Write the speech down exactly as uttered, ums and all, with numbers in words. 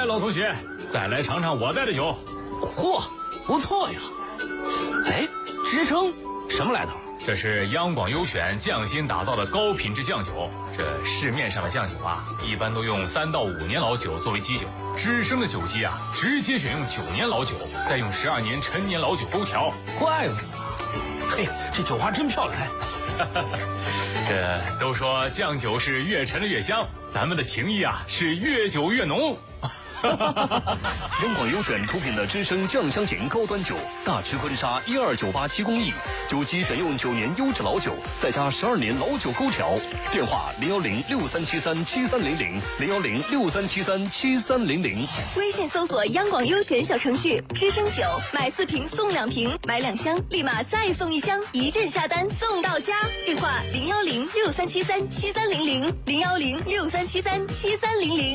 老同学，再来尝尝我带的酒。 嚯，不错呀！哎，支撑什么来头？ 这是央广优选匠心打造的高品质酱酒。这市面上的酱酒啊，一般都用三到五年老酒作为基酒，知生的酒基啊，直接选用九年老酒，再用十二年陈年老酒勾调。 怪不得，嘿，这酒花真漂亮！ 这都说酱酒是越陈的越香，咱们的情谊啊是越久越浓。 央广优选出品的知生酱香型高端酒，大曲婚纱一二九八七工艺，酒基选用九年优质老酒，再加十二年老酒勾调。电话零幺零六三七三七三零零零幺零六三七三七三零零。 微信搜索央广优选小程序，知生酒买四瓶送两瓶，买两箱立马再送一箱，一键下单送到家。电话零幺零六三七三七三零零零幺零六三七三七三零零。